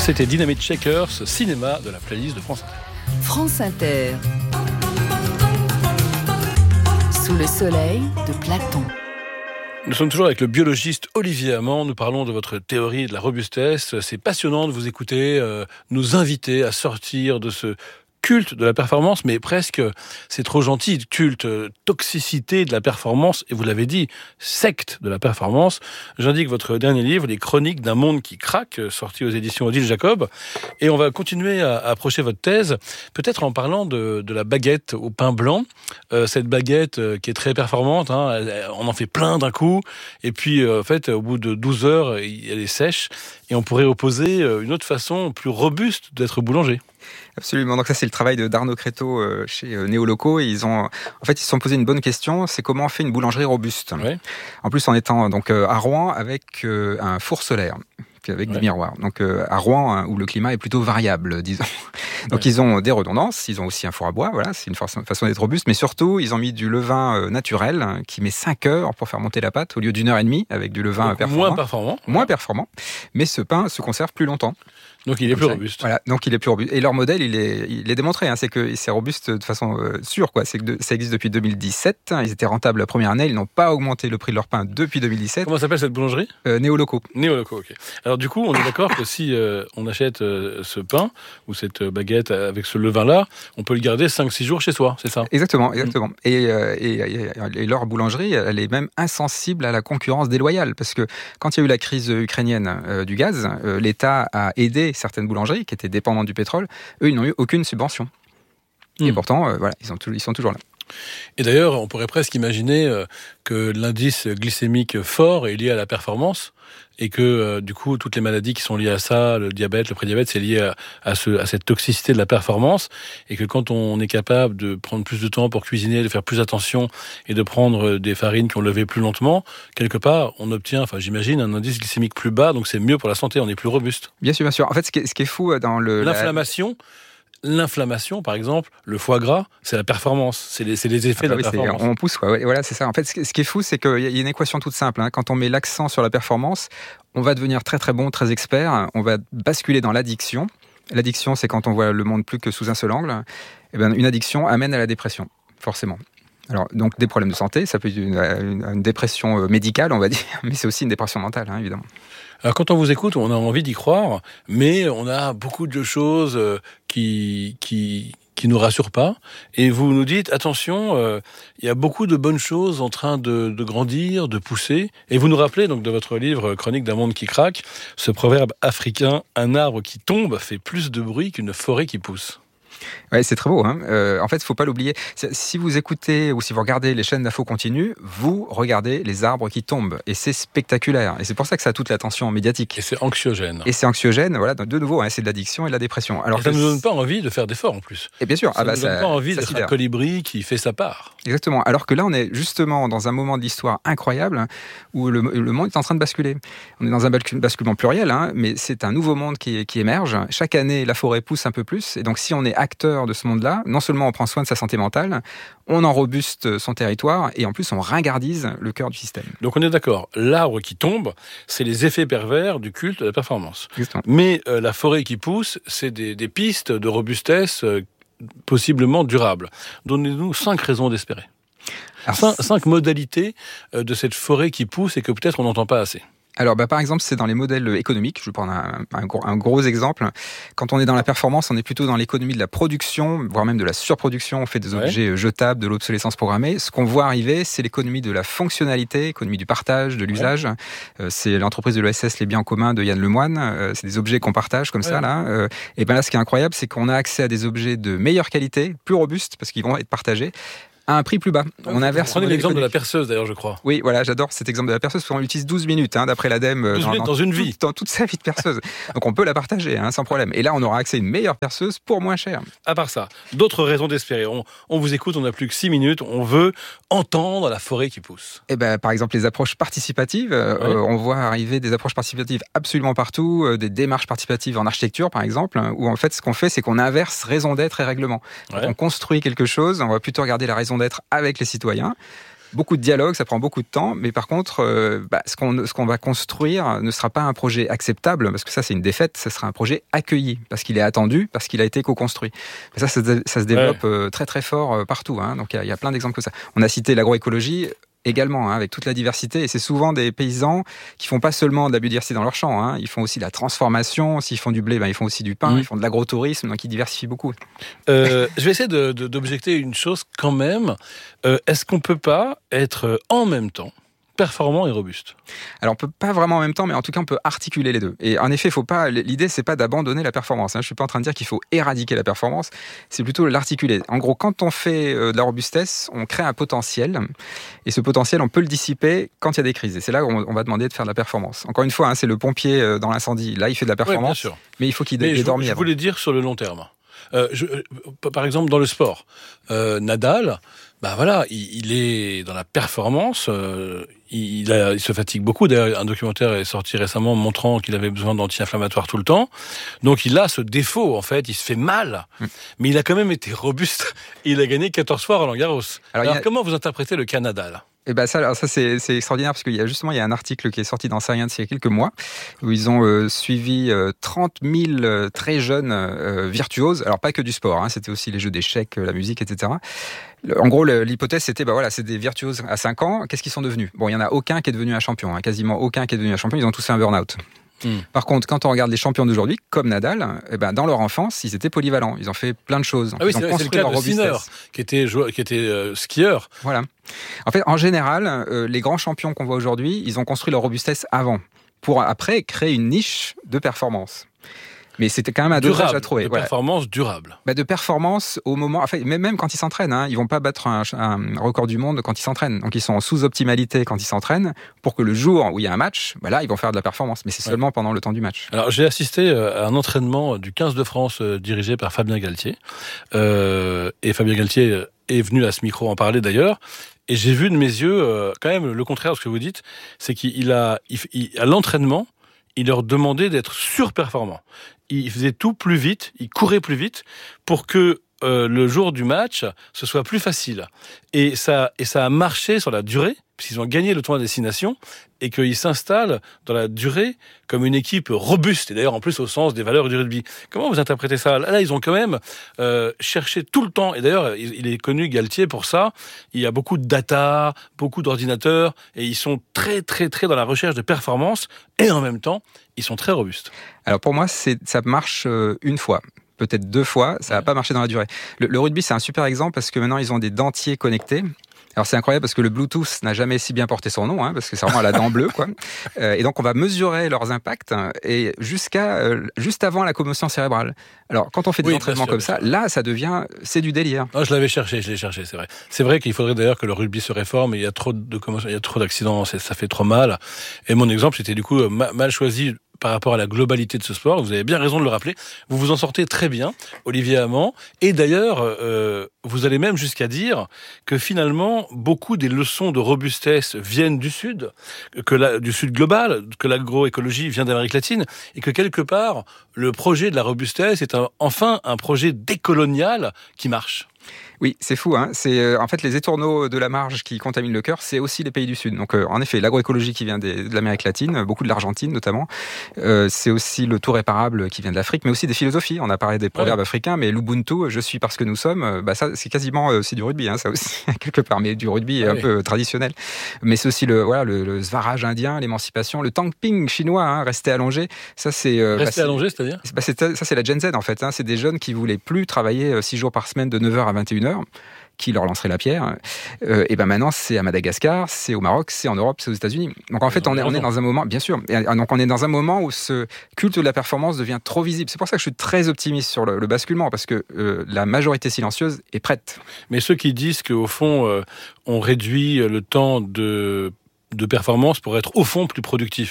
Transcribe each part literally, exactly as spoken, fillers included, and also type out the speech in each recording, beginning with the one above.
C'était Dynamite Shakers, cinéma de la playlist de France Inter. France Inter. Sous le soleil de Platon. Nous sommes toujours avec le biologiste Olivier Amand. Nous parlons de votre théorie de la robustesse. C'est passionnant de vous écouter, euh, nous inviter à sortir de ce culte de la performance, mais presque, c'est trop gentil, culte, toxicité de la performance, et vous l'avez dit, secte de la performance. J'indique votre dernier livre, Les Chroniques d'un monde qui craque, sorti aux éditions Odile Jacob, et on va continuer à, à approcher votre thèse, peut-être en parlant de, de la baguette au pain blanc, euh, cette baguette euh, qui est très performante, hein, elle, on en fait plein d'un coup, et puis euh, en fait, au bout de douze heures, elle est sèche, et on pourrait opposer une autre façon plus robuste d'être boulanger. Absolument. Donc ça, c'est le travail de d'Arnaud Créteau euh, chez euh, Néoloco. Et ils ont, en fait, ils se sont posé une bonne question. C'est comment on fait une boulangerie robuste. Ouais. En plus, en étant donc euh, à Rouen avec euh, un four solaire, avec ouais. des miroirs. Donc euh, à Rouen, hein, où le climat est plutôt variable, disons. Donc ouais. ils ont des redondances. Ils ont aussi un four à bois. Voilà, c'est une façon, façon d'être robuste. Mais surtout, ils ont mis du levain euh, naturel hein, qui met cinq heures pour faire monter la pâte au lieu d'une heure et demie avec du levain donc performant. Moins performant. Moins performant. Mais ce pain se conserve plus longtemps. Donc il est plus robuste. Voilà, donc il est plus robuste. Et leur modèle, il est, il est démontré. Hein, c'est que c'est robuste de façon euh, sûre, quoi. C'est que de, ça existe depuis deux mille dix-sept. Ils étaient rentables la première année. Ils n'ont pas augmenté le prix de leur pain depuis deux mille dix-sept. Comment s'appelle cette boulangerie ? euh, Néoloco. Néoloco, ok. Alors du coup, on est d'accord que si euh, on achète euh, ce pain ou cette baguette avec ce levain-là, on peut le garder cinq six jours chez soi, c'est ça ? Exactement, exactement. Mmh. Et, euh, et, et, et leur boulangerie, elle est même insensible à la concurrence déloyale, parce que quand il y a eu la crise ukrainienne euh, du gaz, euh, l'État a aidé certaines boulangeries qui étaient dépendantes du pétrole. Eux, ils n'ont eu aucune subvention. Mmh. Et pourtant, euh, voilà, ils sont, ils sont toujours là. Et d'ailleurs, on pourrait presque imaginer euh, que l'indice glycémique fort est lié à la performance et que, euh, du coup, toutes les maladies qui sont liées à ça, le diabète, le prédiabète, c'est lié à, à, ce, à cette toxicité de la performance et que quand on est capable de prendre plus de temps pour cuisiner, de faire plus attention et de prendre des farines qui ont levé plus lentement, quelque part, on obtient, enfin j'imagine, un indice glycémique plus bas, donc c'est mieux pour la santé, on est plus robuste. Bien sûr, bien sûr. En fait, ce qui est, ce qui est fou dans le... L'inflammation... La... L'inflammation, par exemple, le foie gras, c'est la performance, c'est les, c'est les effets ah bah de la oui, performance. On pousse, quoi. Voilà, c'est ça. En fait, ce qui est fou, c'est qu'il y a une équation toute simple. Hein. Quand on met l'accent sur la performance, on va devenir très très bon, très expert. On va basculer dans l'addiction. L'addiction, c'est quand on voit le monde plus que sous un seul angle. Et bien, une addiction amène à la dépression, forcément. Alors, donc, des problèmes de santé, ça peut être une, une, une dépression médicale, on va dire, mais c'est aussi une dépression mentale, hein, évidemment. Alors, quand on vous écoute, on a envie d'y croire, mais on a beaucoup de choses qui, qui, qui nous rassurent pas. Et vous nous dites, attention, euh, il y a beaucoup de bonnes choses en train de, de grandir, de pousser. Et vous nous rappelez, donc, de votre livre « Chronique d'un monde qui craque », ce proverbe africain, un arbre qui tombe fait plus de bruit qu'une forêt qui pousse. Ouais, c'est très beau. Hein. Euh, en fait, il ne faut pas l'oublier. Si vous écoutez ou si vous regardez les chaînes d'infos continues, vous regardez les arbres qui tombent. Et c'est spectaculaire. Et c'est pour ça que ça a toute l'attention médiatique. Et c'est anxiogène. Et c'est anxiogène. Voilà, de nouveau, hein, c'est de l'addiction et de la dépression. Alors et ça ne nous donne pas envie de faire d'efforts en plus. Et bien sûr. Ça ah ne bah, nous donne ça, pas envie d'être sidère. un colibri qui fait sa part. Exactement. Alors que là, on est justement dans un moment de l'histoire incroyable où le, le monde est en train de basculer. On est dans un basculement pluriel, hein, mais c'est un nouveau monde qui, qui émerge. Chaque année, la forêt pousse un peu plus. Et donc, si on est acteur de ce monde-là, non seulement on prend soin de sa santé mentale, on en robuste son territoire et en plus on ringardise le cœur du système. Donc on est d'accord, l'arbre qui tombe, c'est les effets pervers du culte de la performance. Justement. Mais euh, la forêt qui pousse, c'est des, des pistes de robustesse euh, possiblement durables. Donnez-nous cinq raisons d'espérer. Alors, cinq, cinq modalités euh, de cette forêt qui pousse et que peut-être on n'entend pas assez. Alors, bah, par exemple, c'est dans les modèles économiques. Je vais prendre un, un, gros, un gros exemple. Quand on est dans la performance, on est plutôt dans l'économie de la production, voire même de la surproduction. On fait des objets ouais. jetables, de l'obsolescence programmée. Ce qu'on voit arriver, c'est l'économie de la fonctionnalité, l'économie du partage, de l'usage. Ouais. Euh, c'est l'entreprise de l'O S S, les biens en commun de Yann Lemoine. Euh, c'est des objets qu'on partage comme ouais. ça, là. Euh, et ben là, ce qui est incroyable, c'est qu'on a accès à des objets de meilleure qualité, plus robustes, parce qu'ils vont être partagés, à un prix plus bas. On inverse. Prenez l'exemple de la perceuse, d'ailleurs, je crois. Oui, voilà, j'adore cet exemple de la perceuse, parce qu'on l'utilise douze minutes, hein, d'après l'Ademe. douze dans, minutes dans, dans une tout, vie. Dans toute sa vie de perceuse. Donc on peut la partager, hein, sans problème. Et là, on aura accès à une meilleure perceuse pour moins cher. À part ça, d'autres raisons d'espérer. On, on vous écoute, on n'a plus que six minutes, on veut entendre la forêt qui pousse. Eh ben, par exemple, les approches participatives. Ouais. Euh, on voit arriver des approches participatives absolument partout, euh, des démarches participatives en architecture, par exemple, où en fait, ce qu'on fait, c'est qu'on inverse raison d'être et règlement. Ouais. On construit quelque chose, on va plutôt regarder la raison d'être avec les citoyens. Beaucoup de dialogue, ça prend beaucoup de temps, mais par contre, euh, bah, ce, qu'on, ce qu'on va construire ne sera pas un projet acceptable, parce que ça, c'est une défaite, ça sera un projet accueilli, parce qu'il est attendu, parce qu'il a été co-construit. Ça, ça, ça se développe ouais. euh, très très fort euh, partout, hein, donc il y, y a plein d'exemples comme ça. On a cité l'agroécologie, également, hein, avec toute la diversité, et c'est souvent des paysans qui font pas seulement de la biodiversité dans leur champ, hein, ils font aussi de la transformation, s'ils font du blé, ben, ils font aussi du pain, mmh. ils font de l'agrotourisme, donc ils diversifient beaucoup. Euh, je vais essayer de, de, d'objecter une chose quand même, euh, est-ce qu'on peut pas être en même temps performant et robuste? Alors on peut pas vraiment en même temps, mais en tout cas on peut articuler les deux. Et en effet, faut pas. L'idée c'est pas d'abandonner la performance. Hein. Je suis pas en train de dire qu'il faut éradiquer la performance. C'est plutôt l'articuler. En gros, quand on fait euh, de la robustesse, on crée un potentiel, et ce potentiel on peut le dissiper quand il y a des crises. Et c'est là où on, on va demander de faire de la performance. Encore une fois, hein, c'est le pompier euh, dans l'incendie. Là, il fait de la performance, ouais, mais il faut qu'il ait dormi avant. Je voulais dire sur le long terme. Euh, je, par exemple, dans le sport, euh, Nadal, bah voilà, il, il est dans la performance. Euh, il, a, il se fatigue beaucoup. D'ailleurs, un documentaire est sorti récemment montrant qu'il avait besoin d'anti-inflammatoires tout le temps. Donc, il a ce défaut, en fait. Il se fait mal, mmh. mais il a quand même été robuste. Il a gagné quatorze fois Roland-Garros. Alors, Alors a... comment vous interprétez le cas Nadal ? Et ben ça, alors ça c'est, c'est extraordinaire parce qu'il y a justement il y a un article qui est sorti dans Science il y a quelques mois où ils ont euh, suivi euh, trente mille euh, très jeunes euh, virtuoses. Alors pas que du sport, hein, c'était aussi les jeux d'échecs, la musique, et cetera. En gros, l'hypothèse c'était bah voilà, c'est des virtuoses à cinq ans. Qu'est-ce qu'ils sont devenus ? Bon, il y en a aucun qui est devenu un champion, hein, quasiment aucun qui est devenu un champion. Ils ont tous fait un burn-out. Mmh. Par contre, quand on regarde les champions d'aujourd'hui, comme Nadal, eh ben, dans leur enfance, ils étaient polyvalents. Ils ont fait plein de choses. Ah oui, ils ont c'est, construit c'est le cas leur de Sinner, qui était, joueur, qui était euh, skieur. Voilà. En fait, en général, euh, les grands champions qu'on voit aujourd'hui, ils ont construit leur robustesse avant, pour après créer une niche de performance. Mais c'était quand même un dosage à trouver. De voilà. performance durable. Bah de performance au moment... Enfin, même, même quand ils s'entraînent, hein, ils vont pas battre un, un record du monde quand ils s'entraînent. Donc, ils sont en sous-optimalité quand ils s'entraînent pour que le jour où il y a un match, bah là, ils vont faire de la performance. Mais c'est seulement ouais. pendant le temps du match. Alors, j'ai assisté à un entraînement du quinze de France euh, dirigé par Fabien Galtier. Euh, et Fabien Galtier est venu à ce micro en parler d'ailleurs. Et j'ai vu de mes yeux, euh, quand même, le contraire de ce que vous dites, c'est qu'il a, il, il, à l'entraînement, il leur demandait d'être surperformants. Il faisait tout plus vite, il courait plus vite pour que euh, le jour du match, ce soit plus facile. Et ça, et ça a marché sur la durée, puisqu'ils ont gagné le tournoi des Six Nations, et qu'ils s'installent dans la durée comme une équipe robuste, et d'ailleurs en plus au sens des valeurs du rugby. Comment vous interprétez ça ? Là, ils ont quand même euh, cherché tout le temps, et d'ailleurs, il est connu, Galtier, pour ça. Il y a beaucoup de data, beaucoup d'ordinateurs, et ils sont très, très, très dans la recherche de performance, et en même temps, ils sont très robustes. Alors pour moi, c'est, ça marche euh, une fois. Peut-être deux fois, ça n'a ouais. pas marché dans la durée. Le, le rugby, c'est un super exemple parce que maintenant, ils ont des dentiers connectés. Alors c'est incroyable parce que le Bluetooth n'a jamais si bien porté son nom, hein, parce que c'est vraiment la dent bleue, quoi. Euh, et donc on va mesurer leurs impacts et jusqu'à euh, juste avant la commotion cérébrale. Alors quand on fait des oui, entraînements sûr, comme ça, là ça devient c'est du délire. Non, je l'avais cherché, je l'ai cherché, c'est vrai. C'est vrai qu'il faudrait d'ailleurs que le rugby se réforme. Il y a trop de commotion, il y a trop d'accidents, ça fait trop mal. Et mon exemple, c'était du coup mal choisi par rapport à la globalité de ce sport. Vous avez bien raison de le rappeler. Vous vous en sortez très bien, Olivier Amand. Et d'ailleurs, euh, vous allez même jusqu'à dire que finalement, beaucoup des leçons de robustesse viennent du Sud, que la, du Sud global, que l'agroécologie vient d'Amérique latine, et que quelque part, le projet de la robustesse est un, enfin un projet décolonial qui marche. Oui, c'est fou. Hein. C'est euh, en fait les étourneaux de la marge qui contaminent le cœur, c'est aussi les pays du Sud. Donc, euh, en effet, l'agroécologie qui vient des, de l'Amérique latine, beaucoup de l'Argentine notamment. Euh, c'est aussi le tout réparable qui vient de l'Afrique, mais aussi des philosophies. On a parlé des proverbes ouais. africains, mais l'Ubuntu, je suis parce que nous sommes. Bah ça, c'est quasiment euh, c'est du rugby, hein, ça aussi quelque part, mais du rugby ouais. un peu traditionnel. Mais c'est aussi le voilà le, le Swaraj indien, l'émancipation, le Tangping chinois, hein, rester allongé. Ça c'est euh, rester bah, allongé, c'est-à-dire bah, c'est, ça c'est la Gen Z en fait. Hein. C'est des jeunes qui voulaient plus travailler six jours par semaine de neuf heures à vingt et une heures. Qui leur lancerait la pierre. Euh, et ben maintenant, c'est à Madagascar, c'est au Maroc, c'est en Europe, c'est aux États-Unis. Donc en fait, on est, on est dans un moment, bien sûr, et donc on est dans un moment où ce culte de la performance devient trop visible. C'est pour ça que je suis très optimiste sur le, le basculement, parce que euh, la majorité silencieuse est prête. Mais ceux qui disent qu'au fond, euh, on réduit le temps de, de performance pour être au fond plus productif.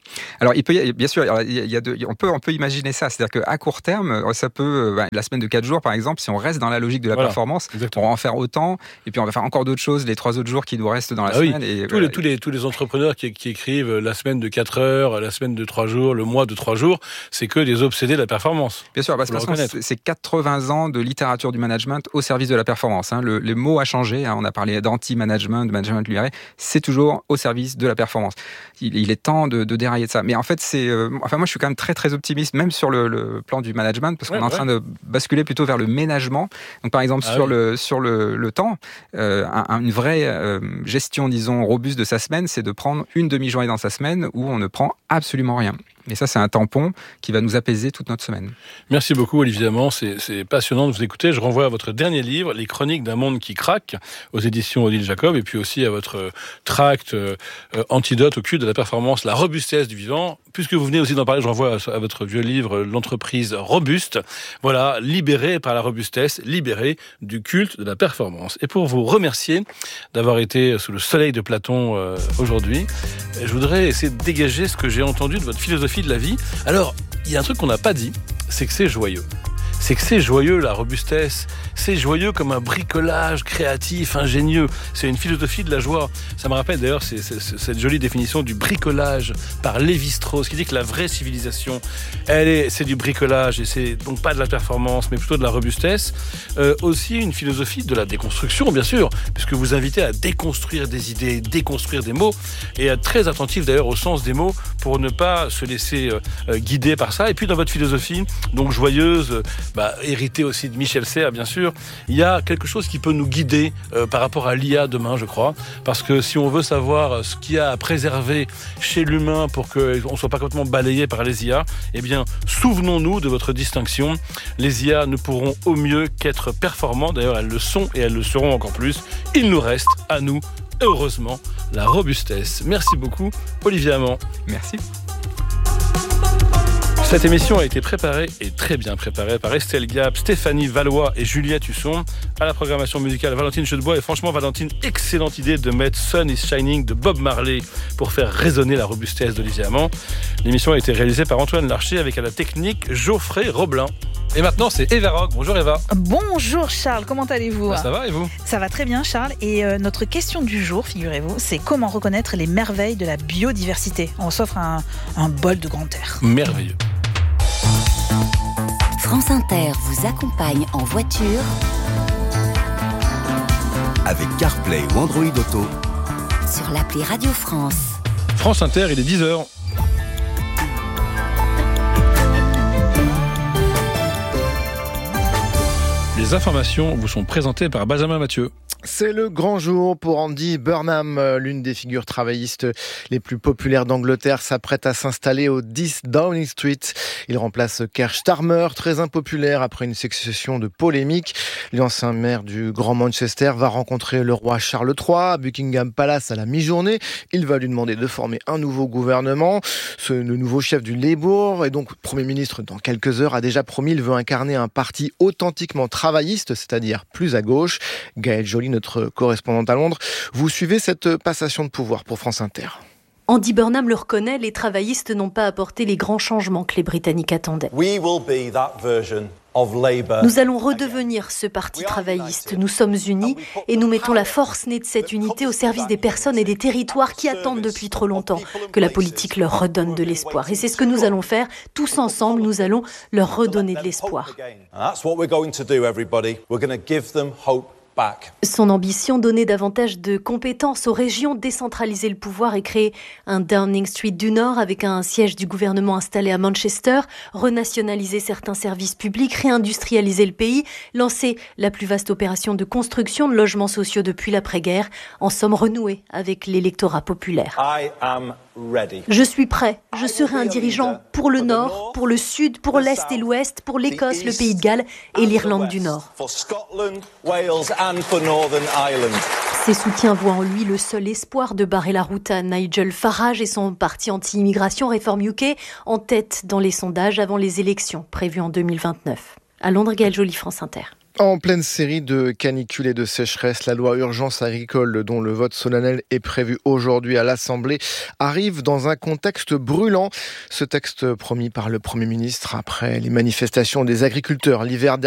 Alors, il peut y, bien sûr, il y a de, on, peut, on peut imaginer ça. C'est-à-dire qu'à court terme, ça peut, bah, la semaine de quatre jours, par exemple, si on reste dans la logique de la voilà, performance, exactement. On va en faire autant, et puis on va faire encore d'autres choses les trois autres jours qui nous restent dans la ah semaine. Oui. Et, tous, voilà. les, tous, les, tous les entrepreneurs qui, qui écrivent la semaine de quatre heures, la semaine de trois jours, le mois de trois jours, c'est que des obsédés de la performance. Bien sûr, parce que c'est quatre-vingts ans de littérature du management au service de la performance. Hein. Le, le mot a changé, hein. On a parlé d'anti-management, de management libéré, c'est toujours au service de la performance. Il, il est temps de, de dérailler de ça. Mais en fait, c'est, euh, enfin, moi, je suis quand même très, très optimiste, même sur le, le plan du management, parce qu'on ouais, est en ouais. train de basculer plutôt vers le ménagement. Donc, par exemple, ah sur, oui. le, sur le, le temps, euh, un, une vraie euh, gestion, disons, robuste de sa semaine, c'est de prendre une demi-journée dans sa semaine où on ne prend absolument rien. Et ça, c'est un tampon qui va nous apaiser toute notre semaine. Merci beaucoup, Olivier Amand. C'est, c'est passionnant de vous écouter. Je renvoie à votre dernier livre, Les Chroniques d'un monde qui craque, aux éditions Odile Jacob, et puis aussi à votre tract euh, Antidote au culte de la performance, la robustesse du vivant. Puisque vous venez aussi d'en parler, je renvoie à, à votre vieux livre, L'entreprise robuste. Voilà, libéré par la robustesse, libéré du culte de la performance. Et pour vous remercier d'avoir été sous le soleil de Platon euh, aujourd'hui, je voudrais essayer de dégager ce que j'ai entendu de votre philosophie de la vie. Alors, il y a un truc qu'on n'a pas dit, c'est que c'est joyeux. C'est que c'est joyeux, la robustesse. C'est joyeux comme un bricolage créatif, ingénieux. C'est une philosophie de la joie. Ça me rappelle d'ailleurs c'est, c'est, c'est cette jolie définition du bricolage par Lévi-Strauss, qui dit que la vraie civilisation, elle est, c'est du bricolage, et c'est donc pas de la performance, mais plutôt de la robustesse. Euh, aussi une philosophie de la déconstruction, bien sûr, puisque vous invitez à déconstruire des idées, déconstruire des mots, et à être très attentif d'ailleurs au sens des mots pour ne pas se laisser euh, guider par ça. Et puis dans votre philosophie, donc joyeuse, bah, héritée aussi de Michel Serres, bien sûr, il y a quelque chose qui peut nous guider euh, par rapport à l'I A demain, je crois, parce que si on veut savoir ce qu'il y a à préserver chez l'humain pour qu'on ne soit pas complètement balayé par les I A, eh bien, souvenons-nous de votre distinction. Les I A ne pourront au mieux qu'être performants, d'ailleurs elles le sont et elles le seront encore plus. Il nous reste, à nous, heureusement, la robustesse. Merci beaucoup, Olivier Amand. Merci. Cette émission a été préparée et très bien préparée par Estelle Gap, Stéphanie Valois et Juliette Husson. À la programmation musicale, Valentine Chedebois. Et franchement, Valentine, excellente idée de mettre Sun is Shining de Bob Marley pour faire résonner la robustesse d'Olivier Amand. L'émission a été réalisée par Antoine Larcher avec à la technique Geoffrey Roblin. Et maintenant, c'est Eva Rock. Bonjour Eva. Bonjour Charles, comment allez-vous ? Bah, ça va et vous ? Ça va très bien Charles. Et euh, notre question du jour, figurez-vous, c'est comment reconnaître les merveilles de la biodiversité ? On s'offre un, un bol de grand air. Merveilleux. France Inter vous accompagne en voiture avec CarPlay ou Android Auto sur l'appli Radio France. France Inter, il est dix heures. Les informations vous sont présentées par Benjamin Mathieu. C'est le grand jour pour Andy Burnham, l'une des figures travaillistes les plus populaires d'Angleterre, s'apprête à s'installer au dix Downing Street. Il remplace Keir Starmer, très impopulaire après une succession de polémiques. L'ancien maire du Grand Manchester va rencontrer le roi Charles trois à Buckingham Palace à la mi-journée. Il va lui demander de former un nouveau gouvernement. Ce, le nouveau chef du Labour et donc Premier ministre dans quelques heures a déjà promis, il veut incarner un parti authentiquement travailliste, c'est-à-dire plus à gauche. Gaël Joly, notre correspondante à Londres. Vous suivez cette passation de pouvoir pour France Inter. Andy Burnham le reconnaît, les travaillistes n'ont pas apporté les grands changements que les Britanniques attendaient. We will be that version of Labour. Nous allons redevenir ce parti travailliste. Nous sommes unis et nous mettons la force née de cette unité au service des personnes et des territoires qui attendent depuis trop longtemps que la politique leur redonne de l'espoir. Et c'est ce que nous allons faire. Tous ensemble, nous allons leur redonner de l'espoir. That's what we're going to do, everybody. We're going to give them hope. Back. Son ambition, donner davantage de compétences aux régions, décentraliser le pouvoir et créer un Downing Street du Nord avec un siège du gouvernement installé à Manchester, renationaliser certains services publics, réindustrialiser le pays, lancer la plus vaste opération de construction de logements sociaux depuis l'après-guerre, en somme renouer avec l'électorat populaire. I am ready. Je suis prêt, je serai un dirigeant pour le Nord, pour le Sud, pour l'Est et l'Ouest, pour l'Écosse, le Pays de Galles et l'Irlande du Nord. Ses soutiens voient en lui le seul espoir de barrer la route à Nigel Farage et son parti anti-immigration Reform U K, en tête dans les sondages avant les élections prévues en deux mille vingt-neuf. À Londres, Gaël Joly, France Inter. En pleine série de canicules et de sécheresse, la loi urgence agricole dont le vote solennel est prévu aujourd'hui à l'Assemblée arrive dans un contexte brûlant. Ce texte promis par le Premier ministre après les manifestations des agriculteurs l'hiver dernier